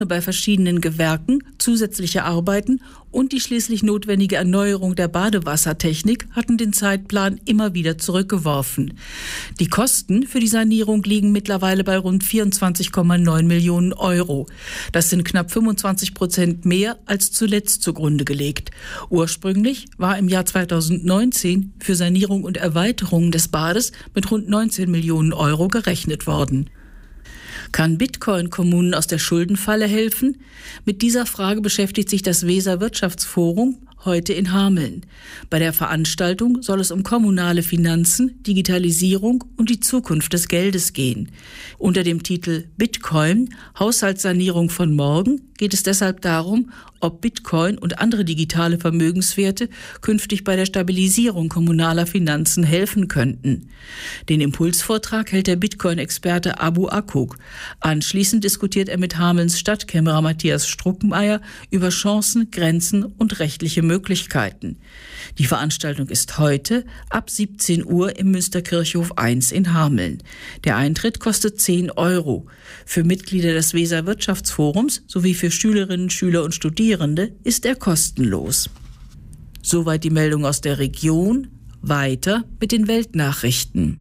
bei verschiedenen Gewerken, zusätzliche Arbeiten und die schließlich notwendige Erneuerung der Badewassertechnik hatten den Zeitplan immer wieder zurückgeworfen. Die Kosten für die Sanierung liegen mittlerweile bei rund 24,9 Millionen Euro. Das sind knapp 25% mehr als zuletzt zugrunde gelegt. Ursprünglich war im Jahr 2019 für Sanierung und Erweiterung des Bades mit rund 19 Millionen Euro gerechnet worden. Kann Bitcoin Kommunen aus der Schuldenfalle helfen? Mit dieser Frage beschäftigt sich das Weser Wirtschaftsforum heute in Hameln. Bei der Veranstaltung soll es um kommunale Finanzen, Digitalisierung und die Zukunft des Geldes gehen. Unter dem Titel Bitcoin – Haushaltssanierung von morgen geht es deshalb darum, ob Bitcoin und andere digitale Vermögenswerte künftig bei der Stabilisierung kommunaler Finanzen helfen könnten. Den Impulsvortrag hält der Bitcoin-Experte Abu Akuk. Anschließend diskutiert er mit Hamelns Stadtkämmerer Matthias Struckenmeier über Chancen, Grenzen und rechtliche Möglichkeiten. Die Veranstaltung ist heute ab 17 Uhr im Münsterkirchhof 1 in Hameln. Der Eintritt kostet 10 Euro. Für Mitglieder des Weser Wirtschaftsforums sowie für Schülerinnen, Schüler und Studierende ist er kostenlos. Soweit die Meldung aus der Region. Weiter mit den Weltnachrichten.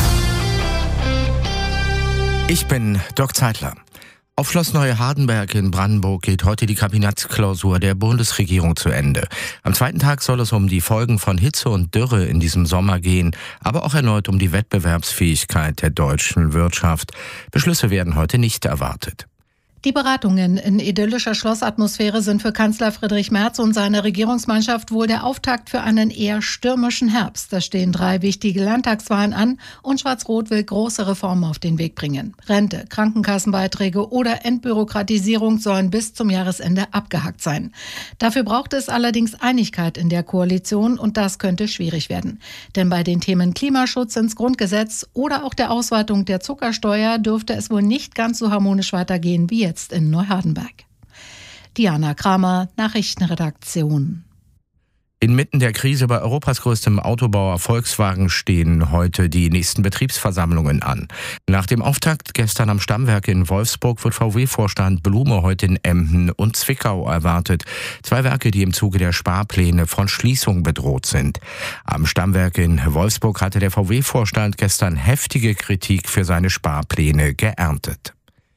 Ich bin Dirk Zeitler. Auf Schloss Neuhardenberg in Brandenburg geht heute die Kabinettsklausur der Bundesregierung zu Ende. Am zweiten Tag soll es um die Folgen von Hitze und Dürre in diesem Sommer gehen, aber auch erneut um die Wettbewerbsfähigkeit der deutschen Wirtschaft. Beschlüsse werden heute nicht erwartet. Die Beratungen in idyllischer Schlossatmosphäre sind für Kanzler Friedrich Merz und seine Regierungsmannschaft wohl der Auftakt für einen eher stürmischen Herbst. Da stehen 3 wichtige Landtagswahlen an und Schwarz-Rot will große Reformen auf den Weg bringen. Rente, Krankenkassenbeiträge oder Entbürokratisierung sollen bis zum Jahresende abgehakt sein. Dafür braucht es allerdings Einigkeit in der Koalition und das könnte schwierig werden. Denn bei den Themen Klimaschutz ins Grundgesetz oder auch der Ausweitung der Zuckersteuer dürfte es wohl nicht ganz so harmonisch weitergehen wie jetzt in Neuhardenberg. Diana Kramer, Nachrichtenredaktion. Inmitten der Krise bei Europas größtem Autobauer Volkswagen stehen heute die nächsten Betriebsversammlungen an. Nach dem Auftakt gestern am Stammwerk in Wolfsburg wird VW-Vorstand Blume heute in Emden und Zwickau erwartet. 2 Werke, die im Zuge der Sparpläne von Schließung bedroht sind. Am Stammwerk in Wolfsburg hatte der VW-Vorstand gestern heftige Kritik für seine Sparpläne geerntet.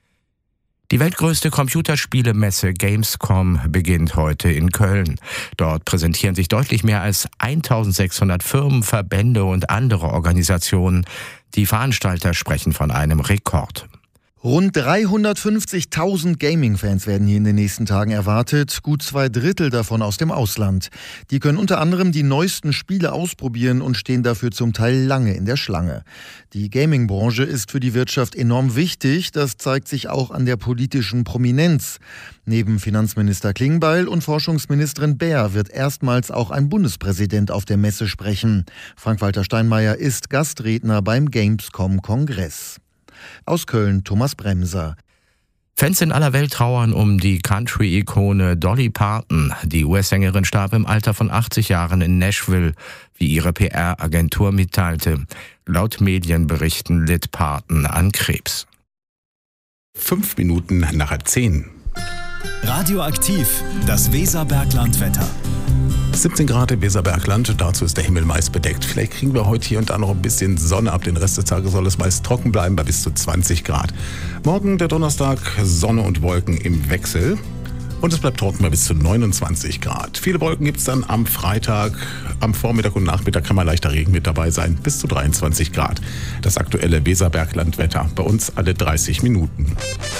Die weltgrößte Computerspielemesse Gamescom beginnt heute in Köln. Dort präsentieren sich deutlich mehr als 1600 Firmen, Verbände und andere Organisationen. Die Veranstalter sprechen von einem Rekord. Rund 350.000 Gaming-Fans werden hier in den nächsten Tagen erwartet, gut 2/3 davon aus dem Ausland. Die können unter anderem die neuesten Spiele ausprobieren und stehen dafür zum Teil lange in der Schlange. Die Gaming-Branche ist für die Wirtschaft enorm wichtig, das zeigt sich auch an der politischen Prominenz. Neben Finanzminister Klingbeil und Forschungsministerin Baer wird erstmals auch ein Bundespräsident auf der Messe sprechen. Frank-Walter Steinmeier ist Gastredner beim Gamescom-Kongress. Aus Köln Thomas Bremser. Fans in aller Welt trauern um die Country-Ikone Dolly Parton. Die US-Sängerin starb im Alter von 80 Jahren in Nashville, wie ihre PR-Agentur mitteilte. Laut Medienberichten litt Parton an Krebs. 5 Minuten nach 10. Radioaktiv, das Weserberglandwetter. 17 Grad im Weserbergland, dazu ist der Himmel meist bedeckt. Vielleicht kriegen wir heute hier und da noch ein bisschen Sonne ab. Den Rest des Tages soll es meist trocken bleiben bei bis zu 20 Grad. Morgen, der Donnerstag, Sonne und Wolken im Wechsel. Und es bleibt trocken bei bis zu 29 Grad. Viele Wolken gibt es dann am Freitag. Am Vormittag und Nachmittag kann mal leichter Regen mit dabei sein, bis zu 23 Grad. Das aktuelle Weserberglandwetter, bei uns alle 30 Minuten.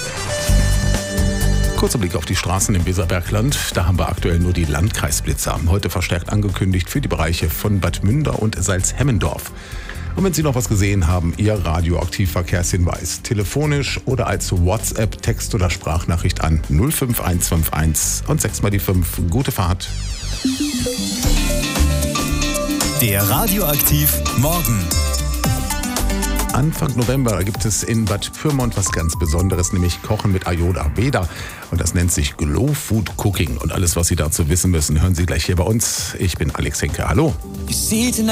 Kurzer Blick auf die Straßen im Weserbergland. Da haben wir aktuell nur die Landkreisblitzer. Heute verstärkt angekündigt für die Bereiche von Bad Münder und Salzhemmendorf. Und wenn Sie noch was gesehen haben, Ihr Radioaktiv-Verkehrshinweis. Telefonisch oder als WhatsApp, Text- oder Sprachnachricht an 05151 und 6 mal die 5. Gute Fahrt. Der Radioaktiv Morgen. Anfang November gibt es in Bad Pyrmont was ganz Besonderes, nämlich Kochen mit Ayurveda. Und das nennt sich Glow Food Cooking. Und alles, was Sie dazu wissen müssen, hören Sie gleich hier bei uns. Ich bin Alex Henke. Hallo.